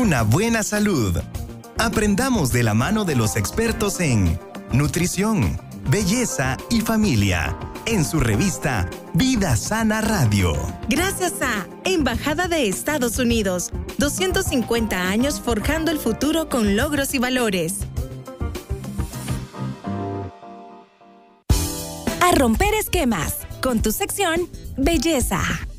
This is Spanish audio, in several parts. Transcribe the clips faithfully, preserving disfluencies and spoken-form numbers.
una buena salud. Aprendamos de la mano de los expertos en nutrición, belleza y familia, en su revista Vida Sana Radio. Gracias a Embajada de Estados Unidos, doscientos cincuenta años forjando el futuro con logros y valores. A romper esquemas, con tu sección Belleza.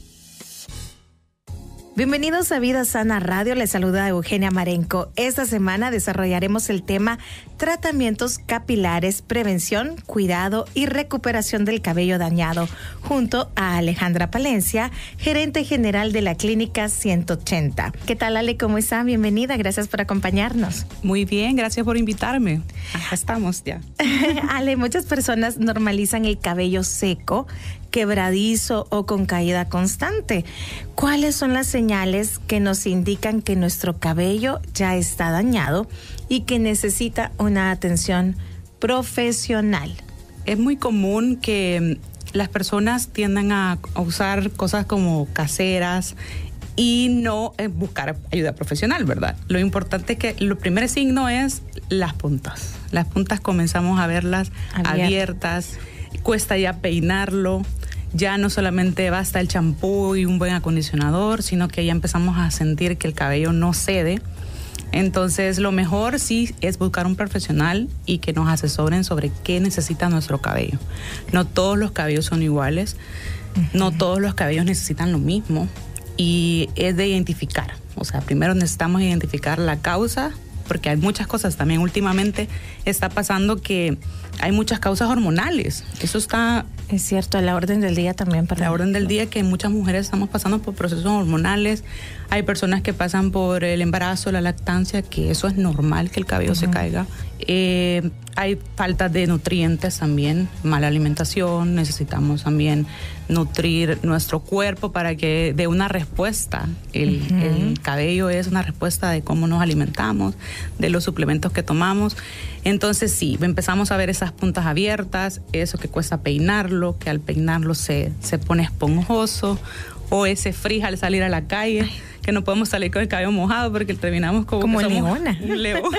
Bienvenidos a Vida Sana Radio, les saluda Eugenia Marenco. Esta semana desarrollaremos el tema tratamientos capilares, prevención, cuidado y recuperación del cabello dañado, junto a Alejandra Palencia, gerente general de la Clínica ciento ochenta. ¿Qué tal, Ale? ¿Cómo está? Bienvenida, gracias por acompañarnos. Muy bien, gracias por invitarme. Acá estamos ya. Ale, muchas personas normalizan el cabello seco, quebradizo o con caída constante. ¿Cuáles son las señales que nos indican que nuestro cabello ya está dañado y que necesita una atención profesional? Es muy común que las personas tiendan a usar cosas como caseras y no buscar ayuda profesional, ¿verdad? Lo importante es que el primer signo es las puntas. Las puntas comenzamos a verlas abiertas, abiertas cuesta ya peinarlo. Ya no solamente basta el champú y un buen acondicionador, sino que ya empezamos a sentir que el cabello no cede. Entonces, lo mejor sí es buscar un profesional y que nos asesoren sobre qué necesita nuestro cabello. No todos los cabellos son iguales, uh-huh. No todos los cabellos necesitan lo mismo y es de identificar. O sea, primero necesitamos identificar la causa, porque hay muchas cosas también. Últimamente está pasando que hay muchas causas hormonales. Eso está... Es cierto, a la orden del día también. Para la orden del día, que muchas mujeres estamos pasando por procesos hormonales. Hay personas que pasan por el embarazo, la lactancia, que eso es normal que el cabello uh-huh. se caiga. Eh, hay falta de nutrientes también, mala alimentación. Necesitamos también nutrir nuestro cuerpo para que dé una respuesta. El, uh-huh. el cabello es una respuesta de cómo nos alimentamos, de los suplementos que tomamos. Entonces sí, empezamos a ver esas puntas abiertas, eso que cuesta peinarlo, que al peinarlo se, se pone esponjoso, o ese frizz al salir a la calle. Ay. Que no podemos salir con el cabello mojado porque terminamos como, como que leona. leona.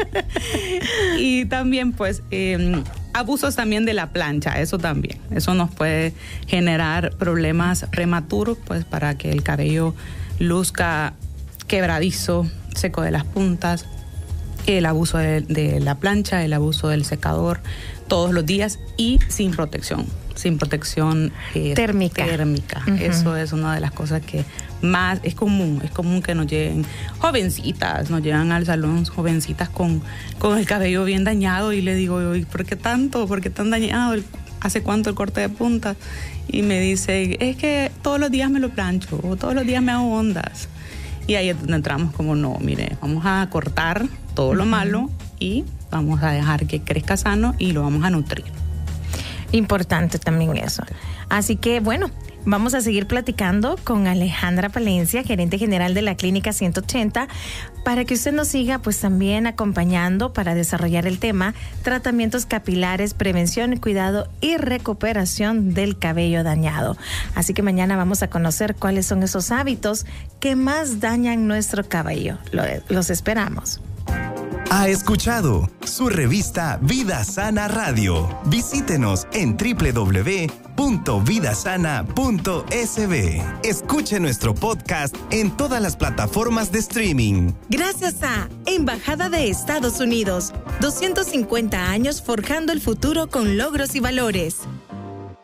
Y también pues eh, abusos también de la plancha, eso también. Eso nos puede generar problemas prematuros, pues para que el cabello luzca quebradizo, seco de las puntas. El abuso de, de la plancha, el abuso del secador todos los días y sin protección, sin protección eh, térmica. térmica. Uh-huh. Eso es una de las cosas que más es común, es común que nos lleguen jovencitas, nos llegan al salón jovencitas con, con el cabello bien dañado y le digo, ¿por qué tanto? ¿Por qué tan dañado? ¿Hace cuánto el corte de punta? Y me dice, es que todos los días me lo plancho o todos los días me hago ondas. Y ahí es donde entramos como, no, mire, vamos a cortar todo lo malo y vamos a dejar que crezca sano y lo vamos a nutrir. Importante también eso. Así que, bueno, vamos a seguir platicando con Alejandra Palencia, gerente general de la Clínica ciento ochenta, para que usted nos siga pues también acompañando para desarrollar el tema tratamientos capilares, prevención, cuidado y recuperación del cabello dañado. Así que mañana vamos a conocer cuáles son esos hábitos que más dañan nuestro cabello. Los esperamos. Ha escuchado su revista Vida Sana Radio. Visítenos en doble u doble u doble u punto vida sana punto s b. Escuche nuestro podcast en todas las plataformas de streaming. Gracias a Embajada de Estados Unidos, doscientos cincuenta años forjando el futuro con logros y valores.